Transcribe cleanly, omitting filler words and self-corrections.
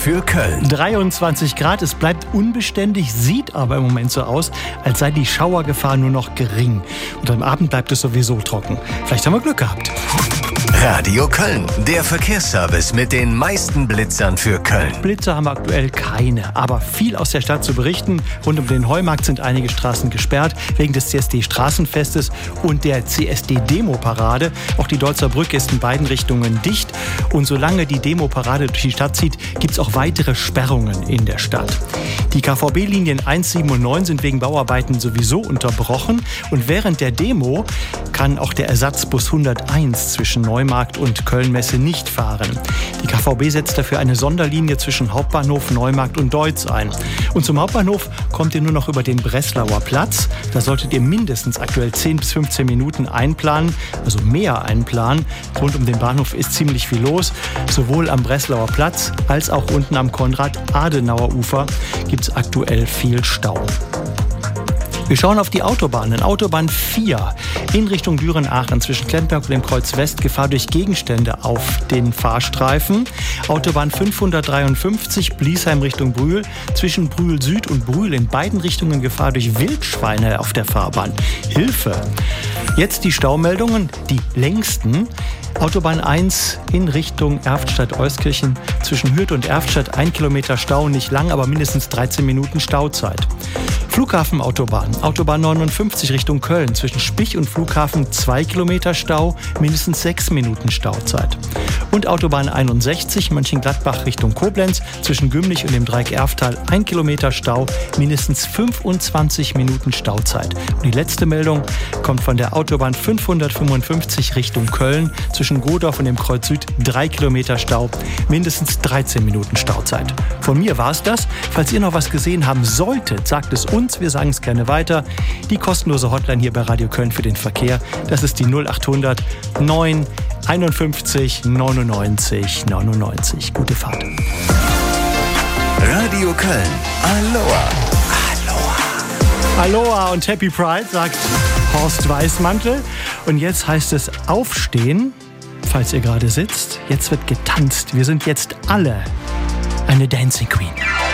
für Köln. 23 Grad, es bleibt unbeständig, sieht aber im Moment so aus, als sei die Schauergefahr nur noch gering. Und am Abend bleibt es sowieso trocken. Vielleicht haben wir Glück gehabt. Radio Köln, der Verkehrsservice mit den meisten Blitzern für Köln. Blitzer haben wir aktuell keine, aber viel aus der Stadt zu berichten. Rund um den Heumarkt sind einige Straßen gesperrt, wegen des CSD-Straßenfestes und der CSD-Demo-Parade. Auch die Deutzer Brücke ist in beiden Richtungen dicht. Und solange die Demo-Parade durch die Stadt zieht, gibt es auch weitere Sperrungen in der Stadt. Die KVB-Linien 1, 7 und 9 sind wegen Bauarbeiten sowieso unterbrochen. Und während der Demo kann auch der Ersatzbus 101 zwischen Neumarkt und Köln-Messe nicht fahren. Die KVB setzt dafür eine Sonderlinie zwischen Hauptbahnhof, Neumarkt und Deutz ein. Und zum Hauptbahnhof kommt ihr nur noch über den Breslauer Platz. Da solltet ihr mindestens aktuell 10 bis 15 Minuten einplanen, also mehr einplanen. Rund um den Bahnhof ist ziemlich viel los. Sowohl am Breslauer Platz als auch unten am Konrad-Adenauer-Ufer gibt es aktuell viel Stau. Wir schauen auf die Autobahnen. Autobahn 4 in Richtung Düren-Aachen zwischen Klemperk und dem Kreuz West, Gefahr durch Gegenstände auf den Fahrstreifen. Autobahn 553 Bliesheim Richtung Brühl zwischen Brühl Süd und Brühl in beiden Richtungen Gefahr durch Wildschweine auf der Fahrbahn. Hilfe! Jetzt die Staumeldungen, die längsten. Autobahn 1 in Richtung Erftstadt-Euskirchen zwischen Hürth und Erftstadt 1 Kilometer Stau, nicht lang, aber mindestens 13 Minuten Stauzeit. Flughafenautobahn, Autobahn 59 Richtung Köln zwischen Spich und Flughafen 2 Kilometer Stau, mindestens 6 Minuten Stauzeit. Und Autobahn 61 Mönchengladbach Richtung Koblenz zwischen Gümlich und dem Dreieck Erftal 1 Kilometer Stau, mindestens 25 Minuten Stauzeit. Und die letzte Meldung kommt von der Autobahn 555 Richtung Köln zwischen Godorf und dem Kreuz Süd 3 Kilometer Stau, mindestens 13 Minuten Stauzeit. Von mir war es das. Falls ihr noch was gesehen haben solltet, sagt es uns. Wir sagen es gerne weiter. Die kostenlose Hotline hier bei Radio Köln für den Verkehr, das ist die 0800 9 51 99 99. Gute Fahrt. Radio Köln. Aloha. Aloha und Happy Pride, sagt Horst Weißmantel. Und jetzt heißt es aufstehen, falls ihr gerade sitzt. Jetzt wird getanzt. Wir sind jetzt alle eine Dancing Queen.